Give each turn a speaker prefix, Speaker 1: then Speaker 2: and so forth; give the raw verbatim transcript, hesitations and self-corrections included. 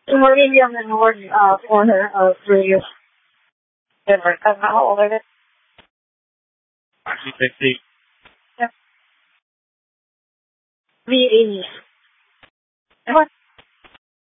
Speaker 1: Maybe I'm an award uh, for her uh, through you. Never. Uh, how old is it?
Speaker 2: fifty.
Speaker 1: Yep. V eighty. What?